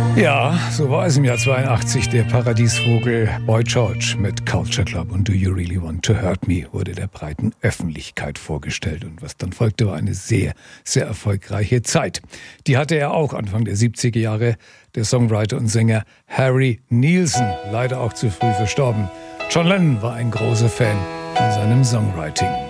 Ja, so war es im Jahr 82. Der Paradiesvogel Boy George mit Culture Club und Do You Really Want to Hurt Me wurde der breiten Öffentlichkeit vorgestellt. Und was dann folgte, war eine sehr, sehr erfolgreiche Zeit. Die hatte er auch Anfang der 70er Jahre. Der Songwriter und Sänger Harry Nilsson, leider auch zu früh verstorben. John Lennon war ein großer Fan von seinem Songwriting.